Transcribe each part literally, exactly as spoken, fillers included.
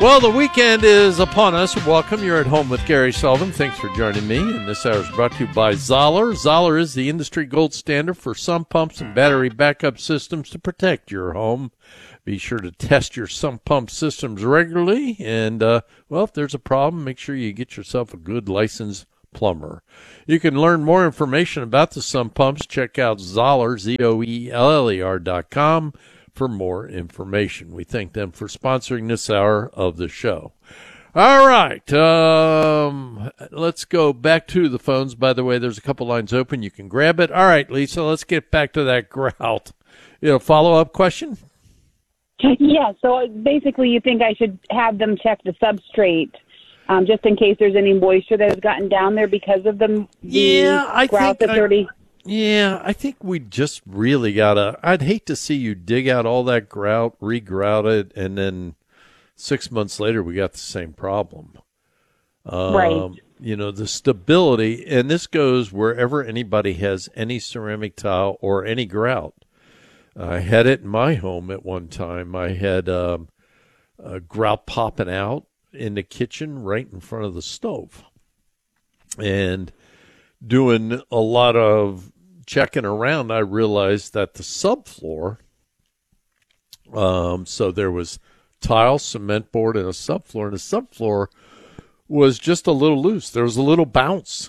Well, the weekend is upon us. Welcome. You're at home with Gary Sullivan. Thanks for joining me. And this hour is brought to you by Zoller. Zoller is the industry gold standard for sump pumps and battery backup systems to protect your home. Be sure to test your sump pump systems regularly. And, uh, well, if there's a problem, make sure you get yourself a good licensed plumber. You can learn more information about the sump pumps. Check out Zoller, Z O E L L E R dot com. for more information. We thank them for sponsoring this hour of the show. All right. Um, let's go back to the phones. By the way, there's a couple lines open. You can grab it. All right, Lisa, let's get back to that grout. You know, follow-up question? Yeah, so basically you think I should have them check the substrate um, just in case there's any moisture that has gotten down there because of the, the yeah, I grout think that's already... Yeah, I think we just really gotta. I'd hate to see you dig out all that grout, re-grout it, and then six months later we got the same problem. Um, right. You know, the stability, and this goes wherever anybody has any ceramic tile or any grout. I had it in my home at one time. I had um, a grout popping out in the kitchen right in front of the stove, and doing a lot of checking around, I realized that the subfloor, um, so there was tile, cement board, and a subfloor, and the subfloor was just a little loose. There was a little bounce.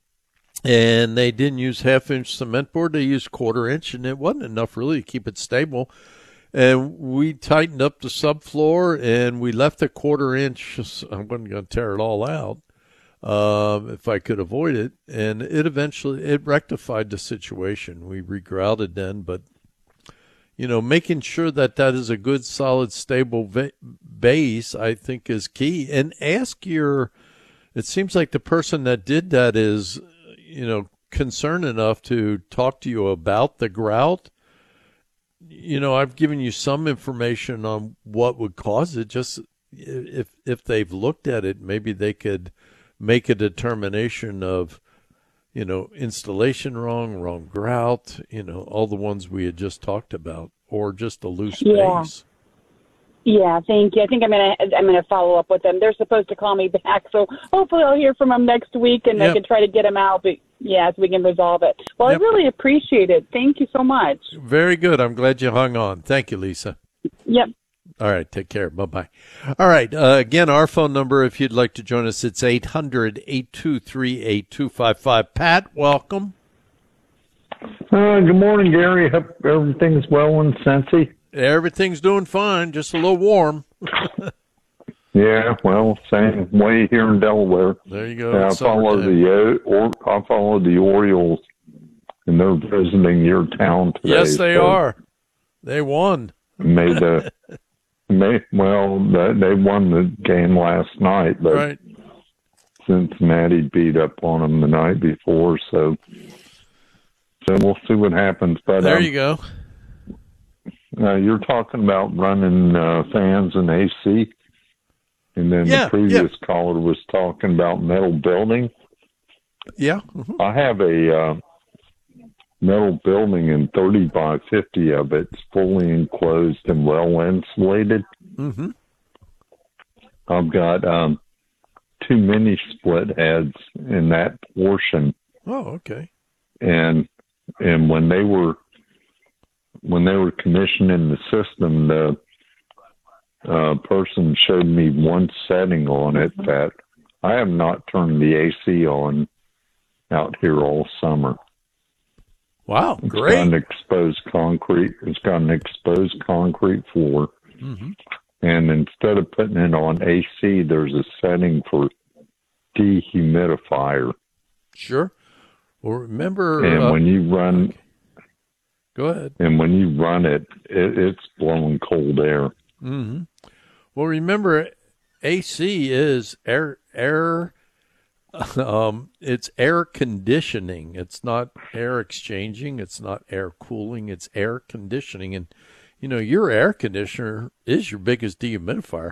And they didn't use half-inch cement board. They used quarter-inch, and it wasn't enough really to keep it stable. And we tightened up the subfloor, and we left a quarter-inch. I'm going to tear it all out. Um, if I could avoid it, and it eventually, it rectified the situation. We regrouted then, but, you know, making sure that that is a good, solid, stable va- base, I think is key. And ask your, it seems like the person that did that is, you know, concerned enough to talk to you about the grout. You know, I've given you some information on what would cause it. Just if, if they've looked at it, maybe they could make a determination of, you know, installation wrong, wrong grout, you know, all the ones we had just talked about, or just a loose yeah. base. Yeah, thank you. I think I'm gonna I'm gonna follow up with them. They're supposed to call me back, so hopefully I'll hear from them next week, and yep. I can try to get them out. But yeah, so we can resolve it. Well, yep. I really appreciate it. Thank you so much. Very good. I'm glad you hung on. Thank you, Lisa. Yep. All right, take care. Bye-bye. All right, uh, again, our phone number, if you'd like to join us, it's eight hundred, eight two three, eight two five five. Pat, welcome. Uh, good morning, Gary. Hope everything's well in Cincy. Everything's doing fine, just a little warm. Yeah, well, same way here in Delaware. There you go. Yeah, I follow the uh, or, I follow the Orioles, and they're visiting your town today. Yes, they so are. They won. Made the May, well, they won the game last night, but right. Cincinnati beat up on them the night before, so so we'll see what happens. But there um, you go. Uh, you're talking about running uh, fans and A C, and then yeah, the previous yeah. caller was talking about metal building. Yeah. Mm-hmm. I have a uh, metal building, and thirty by fifty of it's fully enclosed and well insulated. Mm-hmm. I've got um, two mini split heads in that portion. Oh, okay. And and when they were when they were commissioning the system, the uh, person showed me one setting on it that I have not turned the A C on out here all summer. Wow, it's great. Got an exposed concrete. It's got an exposed concrete floor. Mm-hmm. And instead of putting it on A C, there's a setting for dehumidifier. Sure. Well, remember... And uh, when you run... Okay. Go ahead. And when you run it, it it's blowing cold air. Mm-hmm. Well, remember, A C is air... air Um, it's air conditioning. It's not air exchanging. It's not air cooling. It's air conditioning. And, you know, your air conditioner is your biggest dehumidifier.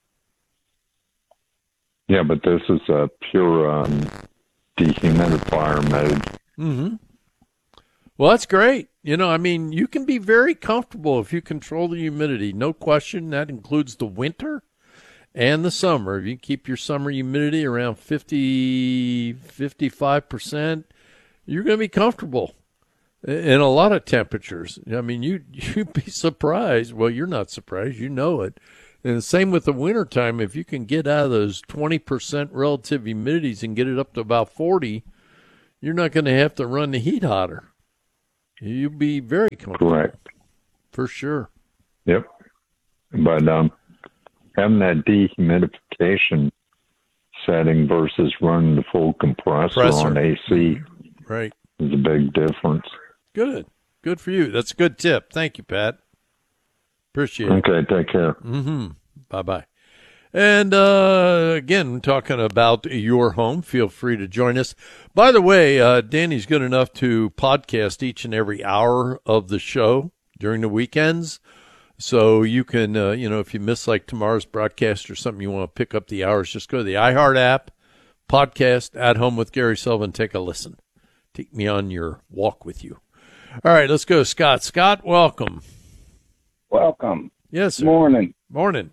Yeah, but this is a pure um, dehumidifier mode. Mm-hmm. Well, that's great. You know, I mean, you can be very comfortable if you control the humidity. No question. That includes the winter. and the summer, if you keep your summer humidity around fifty, fifty-five percent, you're going to be comfortable in a lot of temperatures. I mean, you, you'd be surprised. Well, you're not surprised. You know it. And the same with the wintertime. If you can get out of those twenty percent relative humidities and get it up to about forty, you're not going to have to run the heat hotter. You'll be very comfortable. Correct. For sure. Yep. But um, having that dehumidification setting versus running the full compressor, compressor. on A C right. is a big difference. Good. Good for you. That's a good tip. Thank you, Pat. Appreciate okay, it. Okay, take care. Mm-hmm. Bye-bye. And uh, again, talking about your home, feel free to join us. By the way, uh, Danny's good enough to podcast each and every hour of the show during the weekends. So you can, uh, you know, if you miss like tomorrow's broadcast or something, you want to pick up the hours, just go to the iHeart app, podcast, At Home with Gary Sullivan, take a listen. Take me on your walk with you. All right, let's go, Scott. Scott, welcome. Welcome. Yes, sir. Morning. Morning.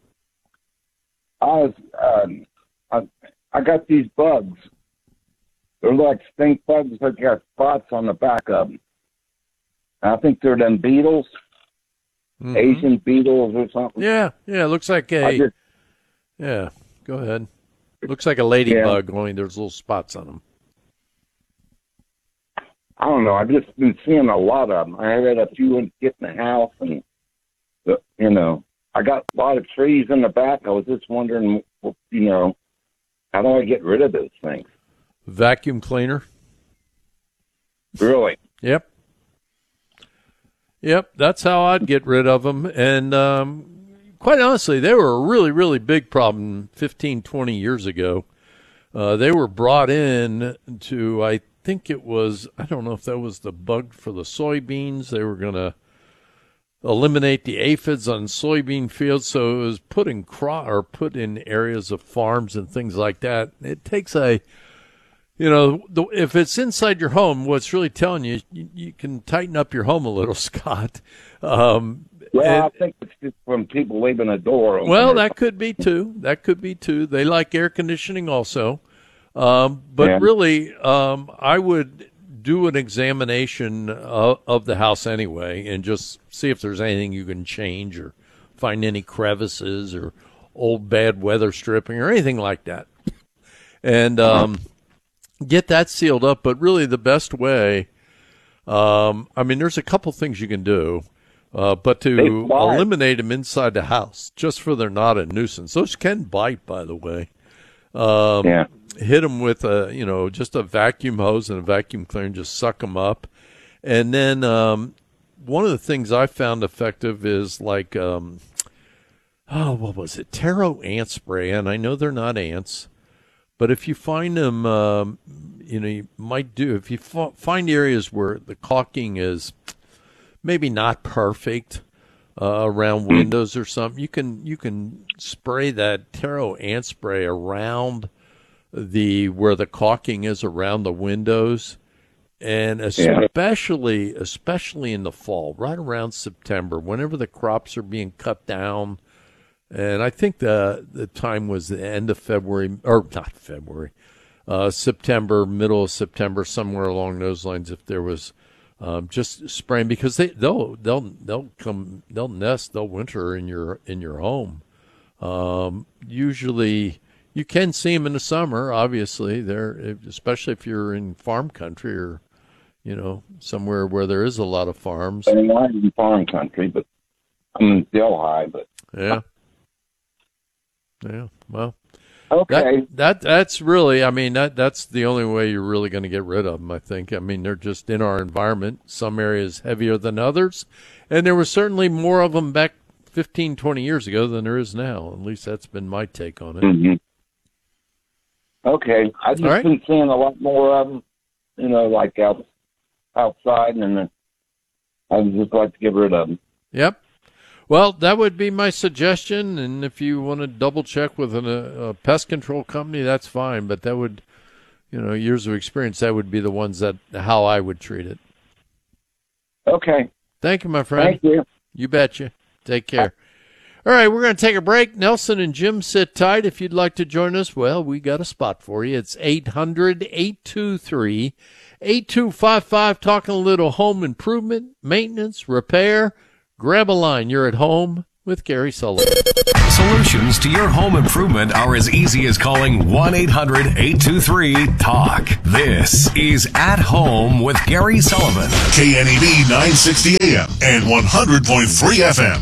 I was, uh, I, I got these bugs. They're like stink bugs that got spots on the back of them. I think they're them beetles, mm-hmm. Asian beetles or something. Yeah, yeah. It looks like a. Just, yeah, go ahead. Looks like a ladybug, yeah. Only there's little spots on them. I don't know. I've just been seeing a lot of them. I had a few get in the house, and the, you know, I got a lot of trees in the back. I was just wondering, you know, how do I get rid of those things? Vacuum cleaner. Really? Yep. Yep, that's how I'd get rid of them. And um, quite honestly, they were a really, really big problem fifteen, twenty years ago. Uh, they were brought in to, I think it was, I don't know if that was the bug for the soybeans. They were going to eliminate the aphids on soybean fields, so it was put in cro- or put in areas of farms and things like that. It takes a, you know, the, if it's inside your home, what's really telling you, you, you can tighten up your home a little, Scott. Um, well, and, I think it's just from people leaving a door open. Well, that could be too. That could be too. They like air conditioning also. Um, but yeah. really, um, I would do an examination of, of the house anyway and just see if there's anything you can change or find any crevices or old bad weather stripping or anything like that. And um, get that sealed up. But really the best way, um, I mean, there's a couple things you can do, uh, but to eliminate them inside the house just for they're not a nuisance. Those can bite, by the way. Um, yeah. Hit them with a, you know, just a vacuum hose and a vacuum cleaner and just suck them up. And then um, one of the things I found effective is like, um, oh, what was it? Taro ant spray. And I know they're not ants, but if you find them, um, you know, you might do, if you f- find areas where the caulking is maybe not perfect, Uh, around windows or something, you can you can spray that Taro ant spray around the where the caulking is around the windows, and especially yeah. especially in the fall, right around September, whenever the crops are being cut down. And I think the the time was the end of February, or not February, uh, September, middle of September, somewhere along those lines. If there was Um, just spraying, because they they'll they'll they'll come they'll nest they'll winter in your in your home. Um, usually, you can see them in the summer. Obviously, they're especially if you're in farm country or you know somewhere where there is a lot of farms. I'm not in farm country, but I'm in Delhi. But yeah, yeah. Well. Okay. That, that that's really, I mean, that that's the only way you're really going to get rid of them, I think. I mean, they're just in our environment. Some areas heavier than others. And there were certainly more of them back fifteen, twenty years ago than there is now. At least that's been my take on it. Mm-hmm. Okay. I've just right. been seeing a lot more of them, you know, like out, outside, and I would just like to get rid of them. Yep. Well, that would be my suggestion, and if you want to double-check with an, a, a pest control company, that's fine, but that would, you know, years of experience, that would be the ones that, how I would treat it. Okay. Thank you, my friend. Thank you. You betcha. Take care. All right, we're going to take a break. Nelson and Jim, sit tight. If you'd like to join us, well, we got a spot for you. It's eight hundred, eight two three, eight two five five, talking a little home improvement, maintenance, repair. Grab a line. You're at home with Gary Sullivan. Solutions to your home improvement are as easy as calling one eight hundred, eight two three, talk. This is At Home with Gary Sullivan. K N E B nine sixty A M and one hundred point three F M.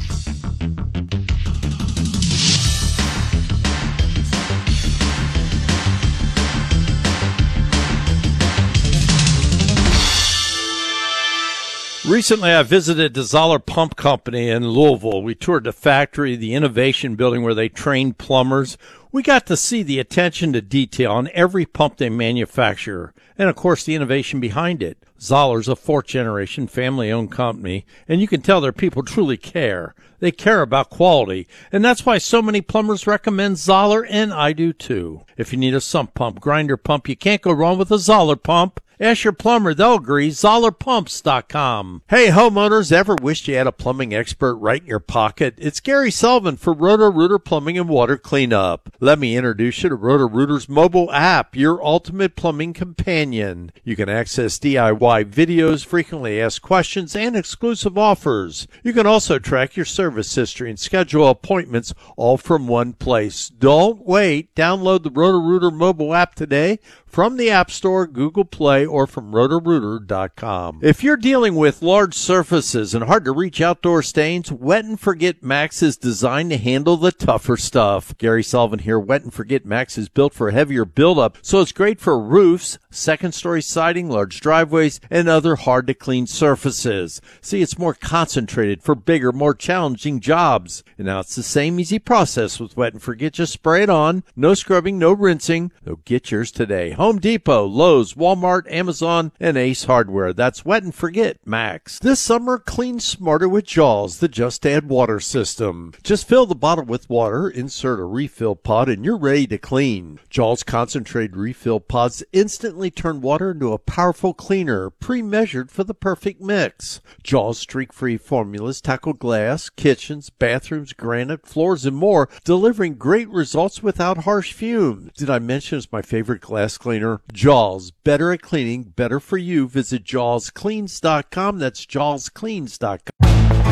Recently, I visited the Zoller Pump Company in Louisville. We toured the factory, the innovation building where they train plumbers. We got to see the attention to detail on every pump they manufacture, and of course the innovation behind it. Zoller's a fourth-generation family-owned company, and you can tell their people truly care. They care about quality, and that's why so many plumbers recommend Zoller, and I do too. If you need a sump pump, grinder pump, you can't go wrong with a Zoller pump. Ask your plumber, they'll agree. Zoller Pumps dot com. Hey, homeowners, ever wished you had a plumbing expert right in your pocket? It's Gary Sullivan for Roto-Rooter Plumbing and Water Cleanup. Let me introduce you to Roto-Rooter's mobile app, your ultimate plumbing companion. You can access D I Y videos, frequently asked questions, and exclusive offers. You can also track your service history and schedule appointments all from one place. Don't wait. Download the Roto-Rooter mobile app today from the App Store, Google Play, or from Roto Rooter dot com. If you're dealing with large surfaces and hard-to-reach outdoor stains, Wet and Forget Max is designed to handle the tougher stuff. Gary Sullivan here. Wet and Forget Max is built for heavier buildup, so it's great for roofs, second-story siding, large driveways, and other hard-to-clean surfaces. See, it's more concentrated for bigger, more challenging jobs. And now it's the same easy process with Wet and Forget. Just spray it on. No scrubbing, no rinsing. So get yours today. Home Depot, Lowe's, Walmart, Amazon, and Ace Hardware. That's Wet and Forget Max. This summer, clean smarter with Jaws, the Just Add Water system. Just fill the bottle with water, insert a refill pod, and you're ready to clean. Jaws concentrated refill pods instantly turn water into a powerful cleaner, pre-measured for the perfect mix. Jaws streak-free formulas tackle glass, kitchens, bathrooms, granite, floors, and more, delivering great results without harsh fumes. Did I mention it's my favorite glass cleaner? Jaws, better at cleaning, better for you. Visit Jaws Cleans dot com. That's Jaws Cleans dot com.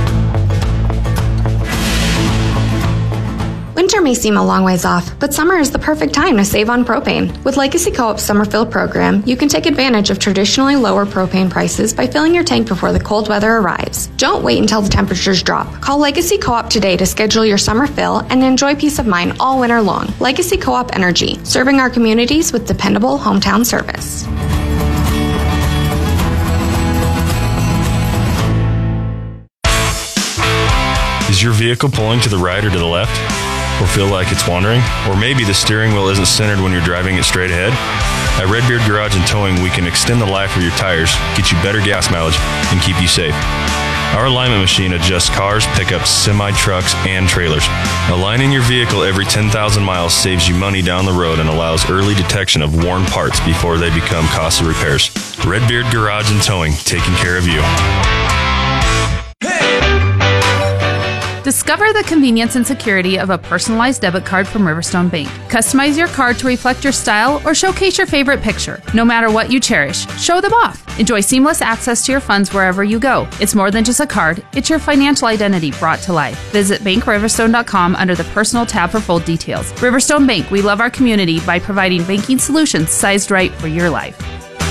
Winter may seem a long ways off, but summer is the perfect time to save on propane. With Legacy Co-op's Summer Fill program, you can take advantage of traditionally lower propane prices by filling your tank before the cold weather arrives. Don't wait until the temperatures drop. Call Legacy Co-op today to schedule your summer fill and enjoy peace of mind all winter long. Legacy Co-op Energy, serving our communities with dependable hometown service. Is your vehicle pulling to the right or to the left? Or feel like it's wandering? Or maybe the steering wheel isn't centered when you're driving it straight ahead? At Redbeard Garage and Towing, we can extend the life of your tires, get you better gas mileage, and keep you safe. Our alignment machine adjusts cars, pickups, semi-trucks, and trailers. Aligning your vehicle every ten thousand miles saves you money down the road and allows early detection of worn parts before they become costly repairs. Redbeard Garage and Towing, taking care of you. Discover the convenience and security of a personalized debit card from Riverstone Bank. Customize your card to reflect your style or showcase your favorite picture. No matter what you cherish, show them off. Enjoy seamless access to your funds wherever you go. It's more than just a card, it's your financial identity brought to life. Visit bank riverstone dot com under the Personal tab for full details. Riverstone Bank, we love our community by providing banking solutions sized right for your life.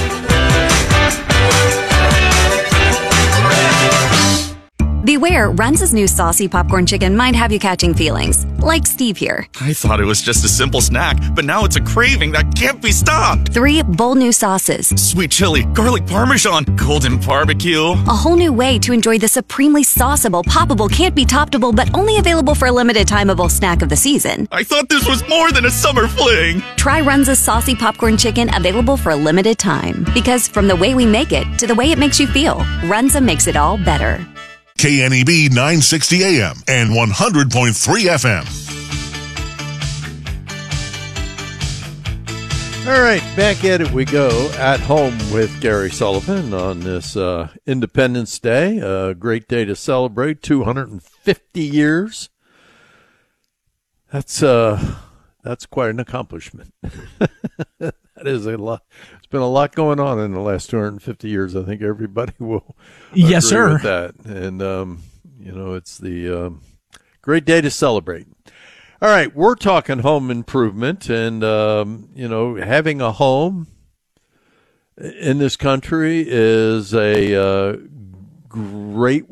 Beware, Runza's new saucy popcorn chicken might have you catching feelings. Like Steve here. I thought it was just a simple snack, but now it's a craving that can't be stopped. Three bold new sauces. Sweet chili, garlic parmesan, golden barbecue. A whole new way to enjoy the supremely sauceable, poppable, can't be toppable, but only available for a limited timeable snack of the season. I thought this was more than a summer fling. Try Runza's saucy popcorn chicken, available for a limited time. Because from the way we make it to the way it makes you feel, Runza makes it all better. K N E B nine sixty A M and one hundred point three F M. All right, back at it we go, at home with Gary Sullivan on this uh, Independence Day. A great day to celebrate, two hundred fifty years that's uh, that's quite an accomplishment. That is a lot. It's been a lot going on in the last two hundred fifty years. I think everybody will yes, agree sir. with that. And, um, you know, it's the um, great day to celebrate. All right, we're talking home improvement and, um, you know, having a home in this country is a uh, great